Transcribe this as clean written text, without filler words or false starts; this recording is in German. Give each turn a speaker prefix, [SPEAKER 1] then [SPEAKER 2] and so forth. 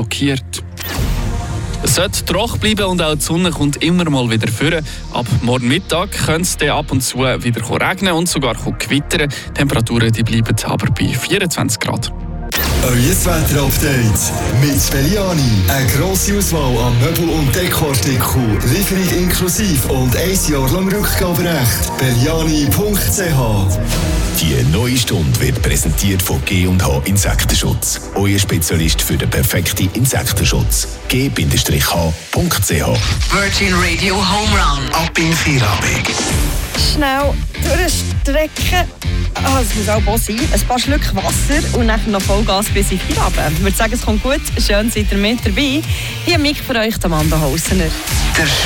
[SPEAKER 1] blockiert. Es sollte trocken bleiben und auch die Sonne kommt immer mal wieder führen. Ab morgen Mittag könnte es dann ab und zu wieder regnen und sogar gewittern. Die Temperaturen die bleiben aber bei 24 Grad.
[SPEAKER 2] Euer Wetter-Update mit Belliani. Eine grosse Auswahl an Möbel- und Dekoartikeln, Lieferung inklusive und 1 Jahr lang Rückgaberecht. Belliani.ch.
[SPEAKER 3] Die neue Stunde wird präsentiert von G&H Insektenschutz. Euer Spezialist für den perfekten Insektenschutz. G-H.ch.
[SPEAKER 4] Virgin Radio Home Run. Ab in Feierabend.
[SPEAKER 5] Schnell durchstrecken. Es muss auch sein. Ein paar Schlücke Wasser und dann noch Vollgas bis in Feierabend. Ich würde sagen, es kommt gut. Schön, seid ihr mit dabei. Hier Mick für euch, Amanda Hausener.